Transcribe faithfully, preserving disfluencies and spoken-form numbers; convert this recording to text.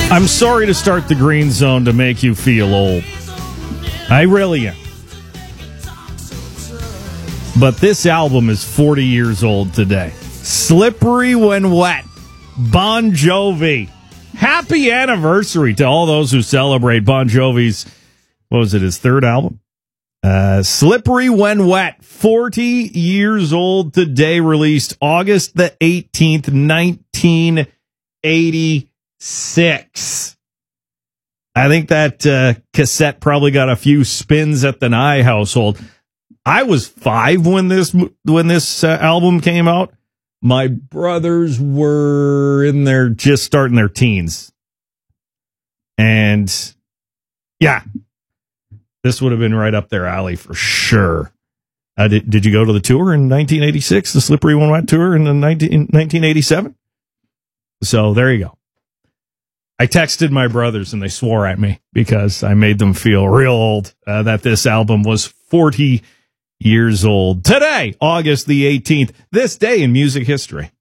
I'm sorry to start the Green Zone to make you feel old. I really am. But this album is forty years old today. Slippery When Wet. Bon Jovi. Happy anniversary to all those who celebrate Bon Jovi's, what was it, his third album? Uh, Slippery When Wet. forty years old today, released August the eighteenth, nineteen eighty-six. I think that uh, cassette probably got a few spins at the Nye household. I was five when this when this uh, album came out. My brothers were in their just starting their teens, and yeah, this would have been right up their alley for sure. Uh, did Did you go to the tour in nineteen eighty-six? The Slippery When Wet tour in the nineteen eighty-seven. So there you go. I texted my brothers and they swore at me because I made them feel real old uh, that this album was forty years old. Today, August the eighteenth, this day in music history.